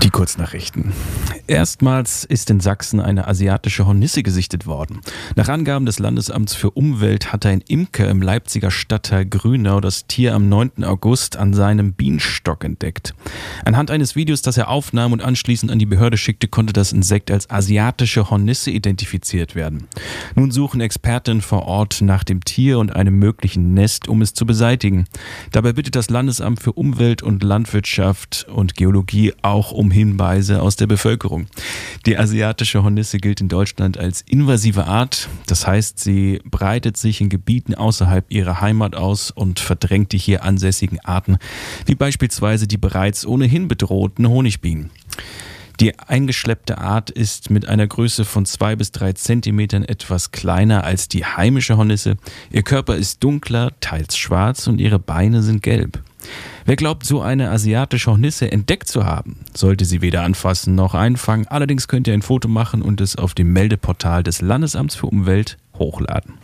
Die Kurznachrichten. Erstmals ist in Sachsen eine asiatische Hornisse gesichtet worden. Nach Angaben des Landesamts für Umwelt hatte ein Imker im Leipziger Stadtteil Grünau das Tier am 9. August an seinem Bienenstock entdeckt. Anhand eines Videos, das er aufnahm und anschließend an die Behörde schickte, konnte das Insekt als asiatische Hornisse identifiziert werden. Nun suchen Expertinnen vor Ort nach dem Tier und einem möglichen Nest, um es zu beseitigen. Dabei bittet das Landesamt für Umwelt und Landwirtschaft und Geologie auch um Hinweise aus der Bevölkerung. Die asiatische Hornisse gilt in Deutschland als invasive Art. Das heißt, sie breitet sich in Gebieten außerhalb ihrer Heimat aus und verdrängt die hier ansässigen Arten, wie beispielsweise die bereits ohnehin bedrohten Honigbienen. Die eingeschleppte Art ist mit einer Größe von 2 bis 3 Zentimetern etwas kleiner als die heimische Hornisse. Ihr Körper ist dunkler, teils schwarz und ihre Beine sind gelb. Wer glaubt, so eine asiatische Hornisse entdeckt zu haben, sollte sie weder anfassen noch einfangen. Allerdings könnt ihr ein Foto machen und es auf dem Meldeportal des Landesamts für Umwelt hochladen.